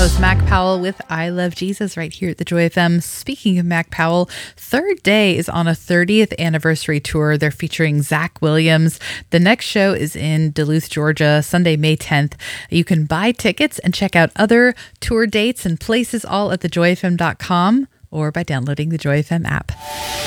host Mac Powell with I Love Jesus right here at the Joy FM. Speaking of Mac Powell, Third Day is on a 30th anniversary tour. They're featuring Zach Williams. The next show is in Duluth, Georgia, Sunday, May 10th. You can buy tickets and check out other tour dates and places all at thejoyfm.com or by downloading the Joy FM app.